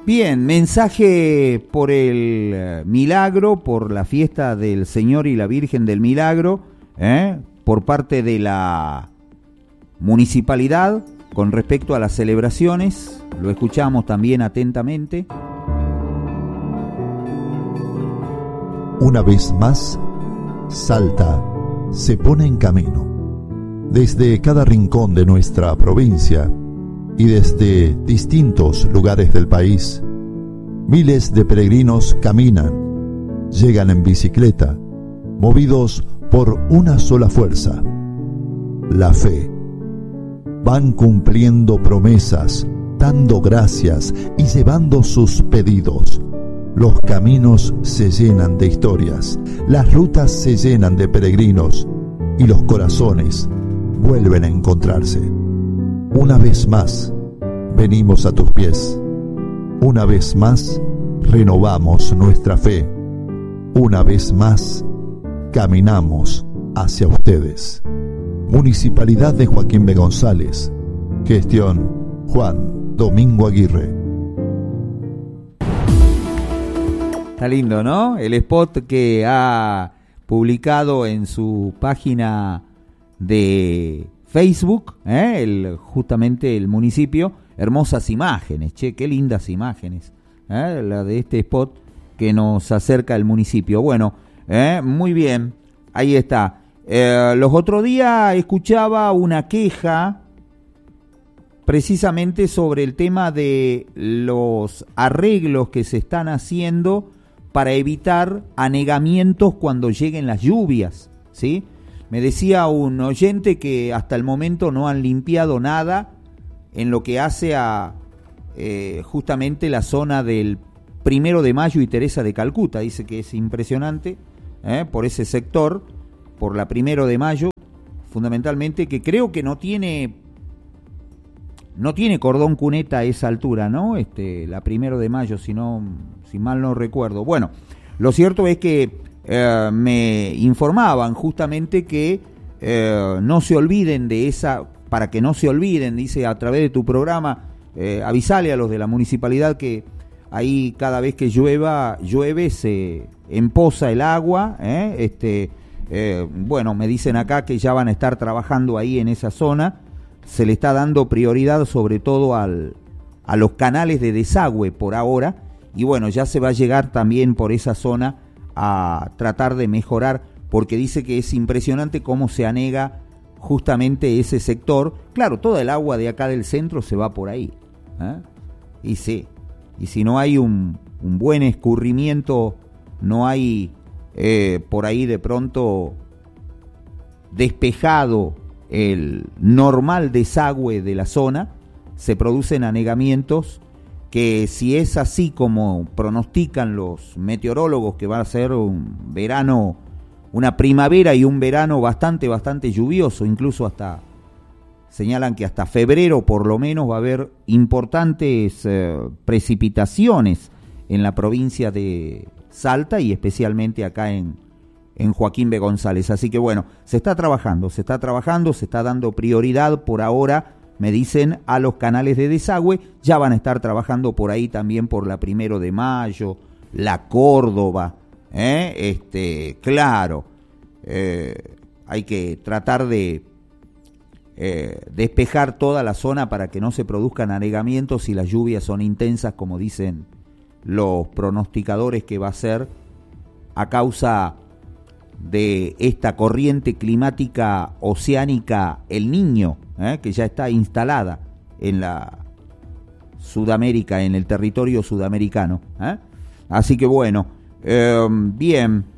Bien, mensaje por el milagro, por la fiesta del Señor y la Virgen del Milagro, por parte de la municipalidad con respecto a las celebraciones. Lo escuchamos también atentamente. Una vez más, Salta se pone en camino. Desde cada rincón de nuestra provincia y desde distintos lugares del país, miles de peregrinos caminan, llegan en bicicleta, movidos por una sola fuerza, la fe. Van cumpliendo promesas, dando gracias y llevando sus pedidos. Los caminos se llenan de historias, las rutas se llenan de peregrinos y los corazones vuelven a encontrarse. Una vez más, venimos a tus pies. Una vez más, renovamos nuestra fe. Una vez más, caminamos hacia ustedes. Municipalidad de Joaquín B. González. Gestión Juan Domingo Aguirre. Está lindo, ¿no? El spot que ha publicado en su página de Facebook, justamente el municipio. Hermosas imágenes, qué lindas imágenes, la de este spot que nos acerca al municipio. Bueno, muy bien, ahí está. Los otros días escuchaba una queja precisamente sobre el tema de los arreglos que se están haciendo para evitar anegamientos cuando lleguen las lluvias, ¿sí? Me decía un oyente que hasta el momento no han limpiado nada en lo que hace a justamente la zona del 1 de Mayo y Teresa de Calcuta. Dice que es impresionante por ese sector, por la 1 de Mayo, fundamentalmente, que creo que no tiene cordón cuneta a esa altura, ¿no? La 1 de Mayo, si mal no recuerdo. Bueno, lo cierto es que me informaban justamente que no se olviden de esa, para que no se olviden, dice, a través de tu programa, avisale a los de la municipalidad que ahí cada vez que llueve se empoza el agua, bueno, me dicen acá que ya van a estar trabajando ahí en esa zona. Se le está dando prioridad sobre todo a los canales de desagüe por ahora, y bueno, ya se va a llegar también por esa zona a tratar de mejorar, porque dice que es impresionante cómo se anega justamente ese sector. Claro, toda el agua de acá del centro se va por ahí, y sí, y si no hay un buen escurrimiento, no hay por ahí de pronto despejado el normal desagüe de la zona, se producen anegamientos que, si es así como pronostican los meteorólogos, que va a ser un verano, una primavera y un verano bastante lluvioso, incluso hasta señalan que hasta febrero por lo menos va a haber importantes precipitaciones en la provincia de Salta y especialmente acá en Joaquín B. González. Así que bueno, se está trabajando, se está dando prioridad por ahora, me dicen, a los canales de desagüe. Ya van a estar trabajando por ahí también por la 1 de Mayo, la Córdoba, claro, hay que tratar de despejar toda la zona para que no se produzcan anegamientos si las lluvias son intensas, como dicen los pronosticadores que va a ser a causa de esta corriente climática oceánica El Niño, que ya está instalada en la Sudamérica, en el territorio sudamericano. Así que bueno, bien,